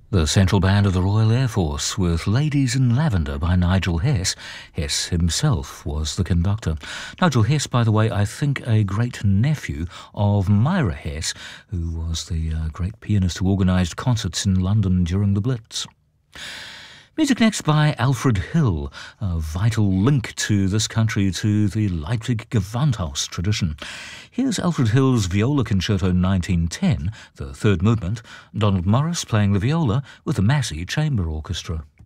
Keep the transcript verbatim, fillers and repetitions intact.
The Central Band of the Royal Air Force with Ladies in Lavender by Nigel Hess. Hess himself was the conductor. Nigel Hess, by the way, I think a great-nephew of Myra Hess, who was the uh, great pianist who organised concerts in London during the Blitz. Music next by Alfred Hill, a vital link to this country, to the Leipzig Gewandhaus tradition. Here's Alfred Hill's Viola Concerto nineteen ten, the third movement, Donald Morris playing the viola with the Massey Chamber Orchestra.